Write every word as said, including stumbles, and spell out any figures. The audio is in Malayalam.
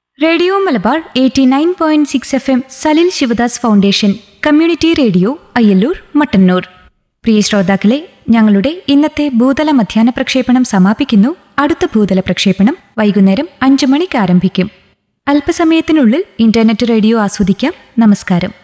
Radio Malabar eighty nine point six F M Salil Sivadas foundation community radio Ayyallur Mattannur. പ്രിയ ശ്രോതാക്കളെ, ഞങ്ങളുടെ ഇന്നത്തെ ഭൂതല മധ്യാഹ്ന പ്രക്ഷേപണം സമാപിക്കുന്നു. അടുത്ത ഭൂതല പ്രക്ഷേപണം വൈകുന്നേരം അഞ്ചു മണിക്ക് ആരംഭിക്കും. അല്പസമയത്തിനുള്ളിൽ ഇന്റർനെറ്റ് റേഡിയോ ആസ്വദിക്കാം. നമസ്കാരം.